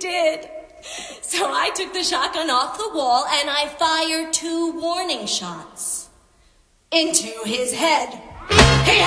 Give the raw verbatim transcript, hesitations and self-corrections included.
did. So I took the shotgun off the wall and I fired two warning shots into his head. He